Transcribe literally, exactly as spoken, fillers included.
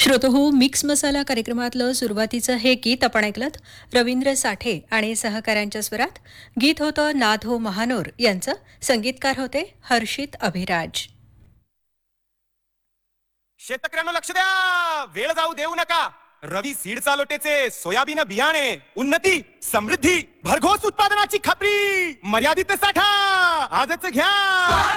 श्रोतहो, mix मसाला कार्यक्रमातलं सुरुवातीचं हे गीत आपण ऐकलत रवींद्र साठे आणि सहकाऱ्यांच्या स्वरात. गीत होतं नाधो महानोर यांचं. संगीतकार होते हर्षित अभिराज. शेतकऱ्यांना लक्ष द्या, वेळ जाऊ देऊ नका. रवी सीड चालोटेचे सोयाबीन बियाणे, उन्नती समृद्धी भरघोस उत्पादनाची खात्री, मर्यादित साठा आजच घ्या.